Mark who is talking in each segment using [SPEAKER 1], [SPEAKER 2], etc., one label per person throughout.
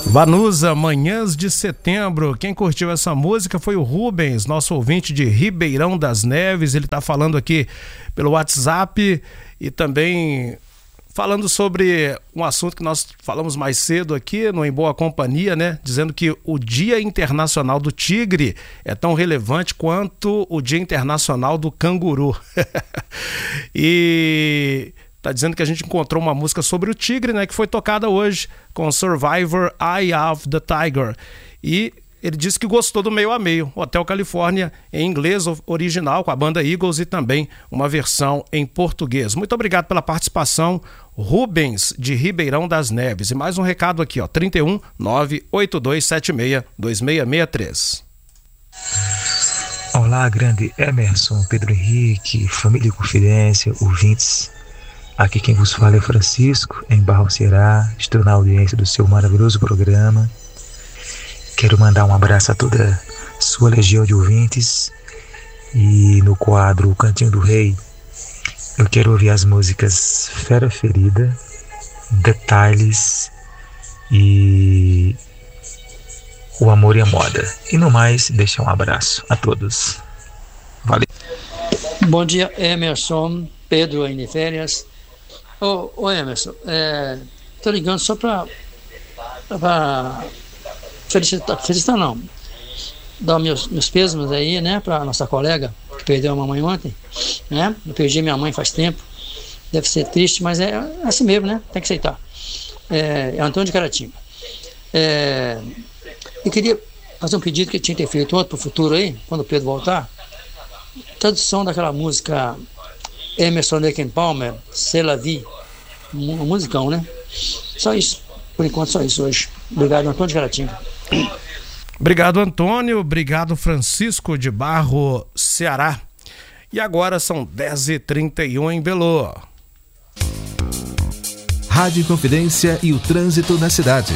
[SPEAKER 1] Vanusa, Manhãs de Setembro. Quem curtiu essa música foi o Rubens, nosso ouvinte de Ribeirão das Neves. Ele está falando aqui pelo WhatsApp e também falando sobre um assunto que nós falamos mais cedo aqui no Em Boa Companhia, né? Dizendo que o Dia Internacional do Tigre é tão relevante quanto o Dia Internacional do Canguru. E tá dizendo que a gente encontrou uma música sobre o tigre, né? Que foi tocada hoje com Survivor, Eye of the Tiger. E ele disse que gostou do Meio a Meio, Hotel Califórnia em inglês original com a banda Eagles e também uma versão em português. Muito obrigado pela participação, Rubens de Ribeirão das Neves. E mais um recado aqui, ó, 31 98276 2663.
[SPEAKER 2] Olá, grande Emerson, Pedro Henrique, família Confidência, ouvintes. Aqui quem vos fala é Francisco, em Barro Ceará. Estou na audiência do seu maravilhoso programa. Quero mandar um abraço a toda sua legião de ouvintes. E no quadro O Cantinho do Rei, eu quero ouvir as músicas Fera Ferida, Detalhes e O Amor e a Moda. E no mais, deixa um abraço a todos. Valeu.
[SPEAKER 3] Bom dia, Emerson, Pedro aí de férias. Ô Emerson, tô ligando só pra felicitar não, dar meus pêsames aí, né, pra nossa colega que perdeu a mamãe ontem, né, eu perdi minha mãe faz tempo, deve ser triste, mas é assim mesmo, né, tem que aceitar. É Antônio de Caratinga. Eu queria fazer um pedido que eu tinha que ter feito ontem pro futuro aí, quando o Pedro voltar, tradução daquela música Emerson Lake and Palmer, C'est la vie, um musicão, né? Só isso, por enquanto só isso hoje. Obrigado, Antônio de Caratinga.
[SPEAKER 1] Obrigado, Antônio, obrigado, Francisco de Barro, Ceará. E agora são 10h31 em Belo.
[SPEAKER 4] Rádio Confidência e o trânsito na cidade.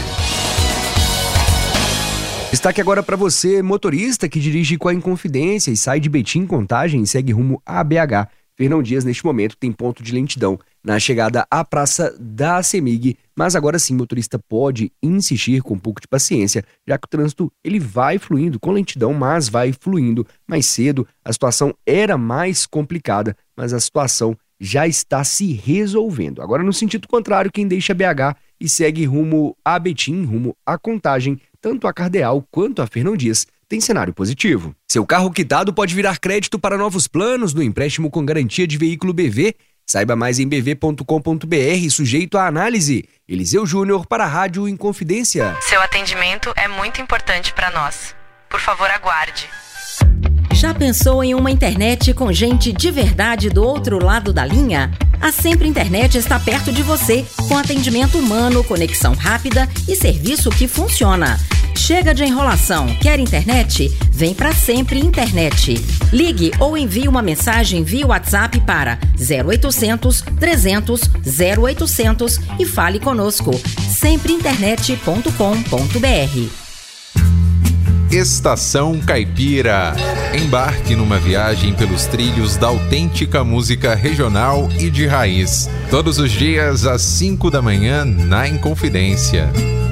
[SPEAKER 4] Destaque agora para você, motorista que dirige com a Inconfidência e sai de Betim, Contagem e segue rumo a BH. Fernão Dias, neste momento, tem ponto de lentidão na chegada à Praça da CEMIG, mas agora sim o motorista pode insistir com um pouco de paciência, já que o trânsito ele vai fluindo com lentidão, mas vai fluindo. Mais cedo a situação era mais complicada, mas a situação já está se resolvendo. Agora, no sentido contrário, quem deixa BH e segue rumo a Betim, rumo a Contagem, tanto a Cardeal quanto a Fernão Dias, tem cenário positivo. Seu carro quitado pode virar crédito para novos planos no empréstimo com garantia de veículo BV. Saiba mais em bv.com.br, sujeito à análise. Eliseu Júnior para a Rádio Inconfidência.
[SPEAKER 5] Seu atendimento é muito importante para nós. Por favor, aguarde.
[SPEAKER 6] Já pensou em uma internet com gente de verdade do outro lado da linha? A Sempre Internet está perto de você, com atendimento humano, conexão rápida e serviço que funciona. Chega de enrolação. Quer internet? Vem para Sempre Internet. Ligue ou envie uma mensagem via WhatsApp para 0800 300 0800 e fale conosco. sempreinternet.com.br.
[SPEAKER 7] Estação Caipira. Embarque numa viagem pelos trilhos da autêntica música regional e de raiz. Todos os dias às 5 da manhã na Inconfidência.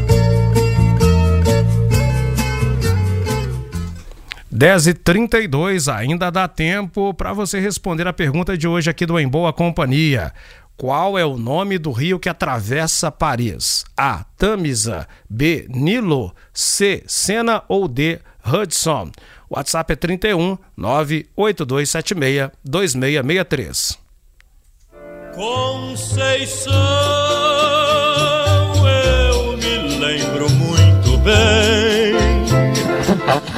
[SPEAKER 1] 10h32, ainda dá tempo para você responder a pergunta de hoje aqui do Em Boa Companhia. Qual é o nome do rio que atravessa Paris? A. Tamisa, B. Nilo, C. Sena ou D. Hudson? O WhatsApp é 31 98276 2663.
[SPEAKER 8] Conceição